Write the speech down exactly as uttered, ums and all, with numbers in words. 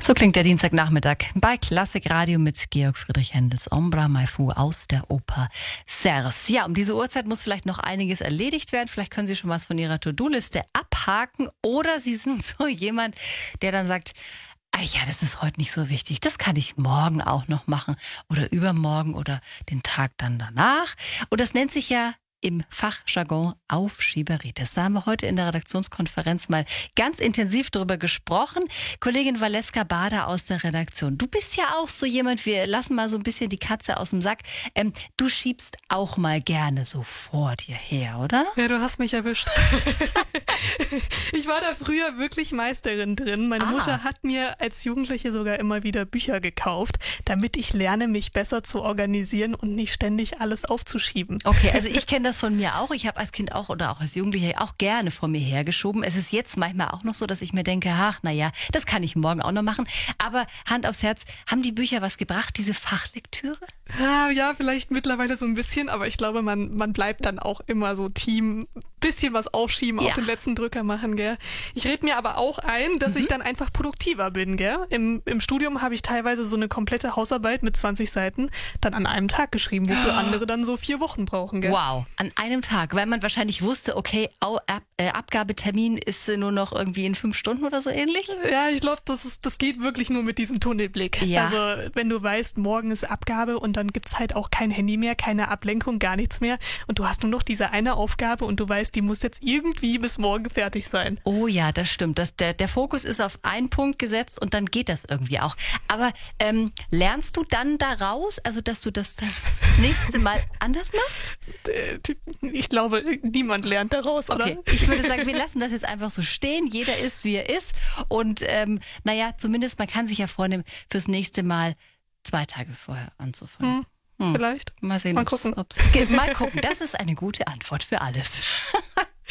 So klingt der Dienstagnachmittag bei Klassikradio mit Georg Friedrich Händels Ombra Mai Fu aus der Oper Serse. Ja, um diese Uhrzeit muss vielleicht noch einiges erledigt werden. Vielleicht können Sie schon was von Ihrer To-Do-Liste abhaken oder Sie sind so jemand, der dann sagt, ah ja, das ist heute nicht so wichtig. Das kann ich morgen auch noch machen oder übermorgen oder den Tag dann danach. Und das nennt sich ja im Fachjargon Aufschieberitis. Da haben wir heute in der Redaktionskonferenz mal ganz intensiv drüber gesprochen. Kollegin Valeska Bader aus der Redaktion. Du bist ja auch so jemand, wir lassen mal so ein bisschen die Katze aus dem Sack. Ähm, du schiebst auch mal gerne so vor dir her, oder? Ja, du hast mich erwischt. Ich war da früher wirklich Meisterin drin. Meine ah. Mutter hat mir als Jugendliche sogar immer wieder Bücher gekauft, damit ich lerne, mich besser zu organisieren und nicht ständig alles aufzuschieben. Okay, also ich kenne das von mir auch. Ich habe als Kind auch oder auch als Jugendliche auch gerne vor mir hergeschoben. Es ist jetzt manchmal auch noch so, dass ich mir denke, ach, naja, das kann ich morgen auch noch machen. Aber Hand aufs Herz, haben die Bücher was gebracht, diese Fachlektüre? Ja, ja, vielleicht mittlerweile so ein bisschen, aber ich glaube, man, man bleibt dann auch immer so Team, bisschen was aufschieben, ja. auf den letzten Drücker machen, gell. Ich rede mir aber auch ein, dass mhm. ich dann einfach produktiver bin, gell. Im, im Studium habe ich teilweise so eine komplette Hausarbeit mit zwanzig Seiten dann an einem Tag geschrieben, wofür oh. andere dann so vier Wochen brauchen, gell. Wow. An einem Tag, weil man wahrscheinlich wusste, okay, Ab- äh, Abgabetermin ist nur noch irgendwie in fünf Stunden oder so ähnlich? Ja, ich glaube, das, ist, das geht wirklich nur mit diesem Tunnelblick. Ja. Also wenn du weißt, morgen ist Abgabe und dann gibt's halt auch kein Handy mehr, keine Ablenkung, gar nichts mehr und du hast nur noch diese eine Aufgabe und du weißt, die muss jetzt irgendwie bis morgen fertig sein. Oh ja, das stimmt. Das, der, der Fokus ist auf einen Punkt gesetzt und dann geht das irgendwie auch. Aber ähm, lernst du dann daraus, also dass du das dann das nächste Mal anders machst? Ich glaube, niemand lernt daraus, oder? Okay, ich würde sagen, wir lassen das jetzt einfach so stehen. Jeder ist, wie er ist. Und ähm, naja, zumindest man kann sich ja vornehmen, fürs nächste Mal zwei Tage vorher anzufangen. Hm, hm. Vielleicht. Mal sehen, mal ob's, gucken. Ob's, mal gucken. Das ist eine gute Antwort für alles.